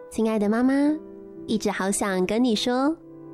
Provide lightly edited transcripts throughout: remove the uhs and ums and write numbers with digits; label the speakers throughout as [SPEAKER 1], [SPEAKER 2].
[SPEAKER 1] 亲爱的妈妈，一直好想跟你说。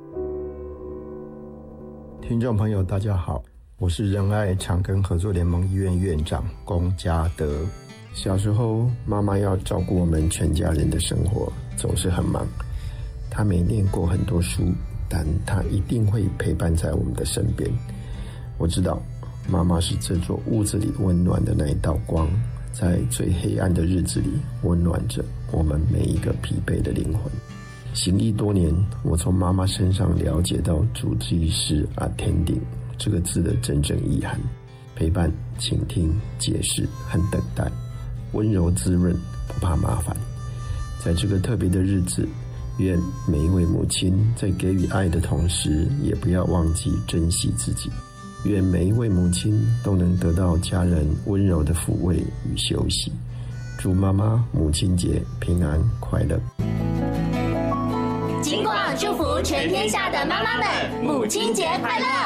[SPEAKER 2] 听众朋友大家好，我是仁爱长庚合作联盟医院院长龚家德。小时候妈妈要照顾我们全家人的生活总是很忙，她没念过很多书，但她一定会陪伴在我们的身边。我知道妈妈是这座屋子里温暖的那一道光，在最黑暗的日子里温暖着我们每一个疲惫的灵魂。行医多年，我从妈妈身上了解到主治医师 attending 这个字的真正意涵：陪伴、倾听、解释和等待，温柔滋润，不怕麻烦。在这个特别的日子，愿每一位母亲在给予爱的同时，也不要忘记珍惜自己。愿每一位母亲都能得到家人温柔的抚慰与休息。祝妈妈母亲节平安快乐。
[SPEAKER 3] 金广祝福全天下的妈妈们，母亲节快乐！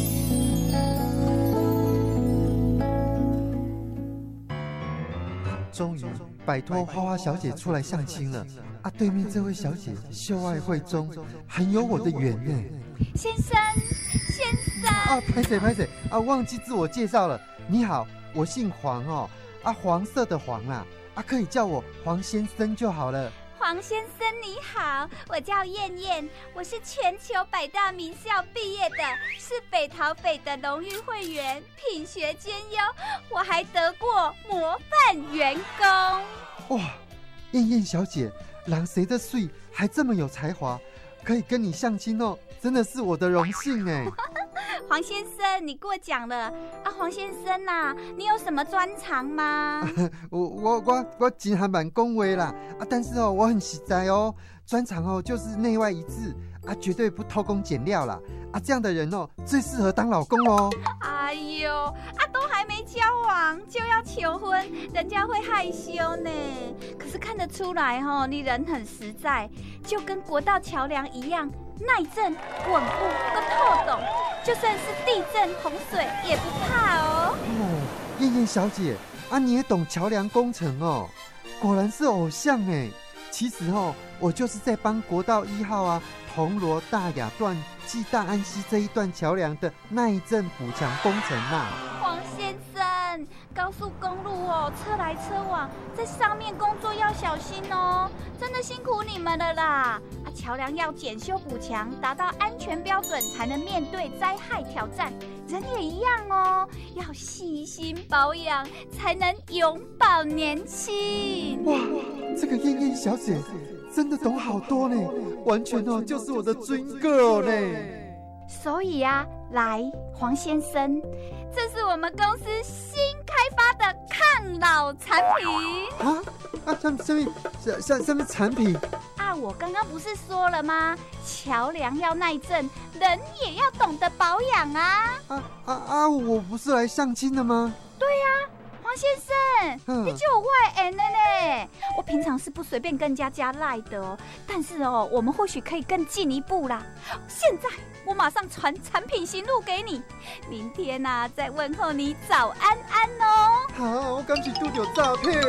[SPEAKER 4] 终于摆脱花花小姐出来相亲了啊！对面这位小姐秀爱慧中，很有我的缘呢。
[SPEAKER 5] 先生
[SPEAKER 4] 啊，拍谁啊，忘记自我介绍了。你好，我姓黄哦，啊，黄色的黄啦，啊，可以叫我黄先生就好了。
[SPEAKER 5] 黄先生你好，我叫燕燕，我是全球100大名校毕业的，是北桃北的荣誉会员，品学兼优，我还得过模范员工。
[SPEAKER 4] 哇，燕燕小姐，人谁的水还这么有才华，可以跟你相亲哦，真的是我的荣幸哎。
[SPEAKER 5] 黄先生，你过奖了啊！黄先生啊，你有什么专长吗？
[SPEAKER 4] 我真还蛮恭维啦啊，但是哦，我很实在哦，专长哦就是内外一致啊，绝对不偷工减料啦啊，这样的人哦最适合当老公哦。
[SPEAKER 5] 哎呦啊，都还没交往就要求婚，人家会害羞呢。可是看得出来哦，你人很实在，就跟国道桥梁一样。耐震、稳固跟透懂，就算是地震、洪水也不怕哦。
[SPEAKER 4] 哦，燕燕小姐啊，你也懂桥梁工程哦，果然是偶像哎。其实哦，我就是在帮国道1号啊，铜锣大雅段暨大安溪这一段桥梁的耐震补强工程啊。
[SPEAKER 5] 黄先生，高速公路哦，车来车往，在上面工作要小心哦，真的辛苦你们了啦！啊，桥梁要检修补强，达到安全标准，才能面对灾害挑战。人也一样哦，要细心保养，才能永葆年轻。
[SPEAKER 4] 哇，这个燕燕小姐真的懂好多呢，完全哦就是我的 dream girl 呢。
[SPEAKER 5] 所以啊，来，黄先生，这是我们公司新开发的抗老产品
[SPEAKER 4] 什么产品
[SPEAKER 5] 啊？我刚刚不是说了吗？桥梁要耐震，人也要懂得保养啊！
[SPEAKER 4] 我不是来相亲的吗？
[SPEAKER 5] 对呀，黄先生，你就有外援了呢。我平常是不随便跟人家加赖的哦，但是哦，我们或许可以更进一步啦。现在我马上传产品型录给你，明天啊再问候你早安安哦。
[SPEAKER 4] 好，我赶紧丢掉照片。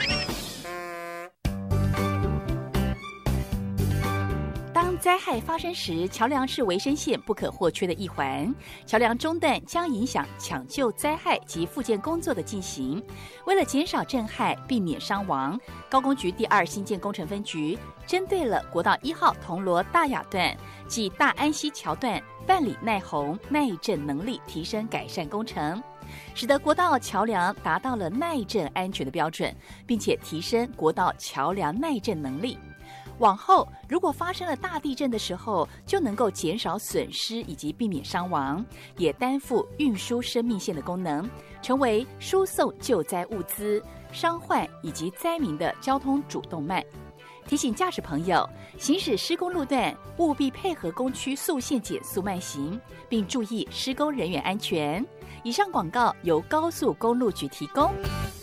[SPEAKER 6] 当灾害发生时，桥梁是维生线不可或缺的一环。桥梁中断将影响抢救灾害及复健工作的进行。为了减少震害，避免伤亡，高工局第2新建工程分局针对了国道1号铜锣大雅段及大安溪桥段办理耐洪、耐震能力提升改善工程，使得国道桥梁达到了耐震安全的标准，并且提升国道桥梁耐震能力。往后如果发生了大地震的时候，就能够减少损失以及避免伤亡，也担负运输生命线的功能，成为输送救灾物资、伤患以及灾民的交通主动脉。提醒驾驶朋友，行驶施工路段务必配合工区速限减速慢行，并注意施工人员安全。以上广告由高速公路局提供。